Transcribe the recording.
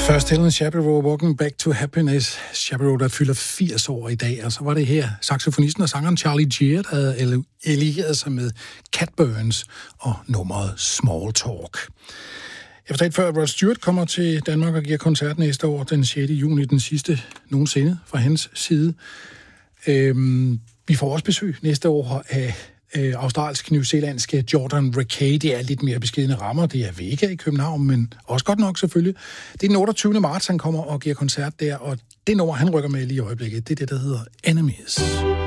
Først Helen Shapiro, Walking Back to Happiness. Shapiro, der fylder 80 år i dag, og så var det her saxofonisten og sangeren Charlie Gear, der havde allieret sig med Cat Burns og nummeret Small Talk. Jeg fortalte før, at Rod Stewart kommer til Danmark og giver koncert næste år den 6. juni, den sidste nogensinde fra hans side. Vi får også besøg næste år af australsk-newzealandske Jordan Rakei. Det er lidt mere beskedne rammer. Det er Vega i København, men også godt nok selvfølgelig. Det er den 28. marts, han kommer og giver koncert der, og det nummer, han rykker med lige i øjeblikket, det er det, der hedder Enemies.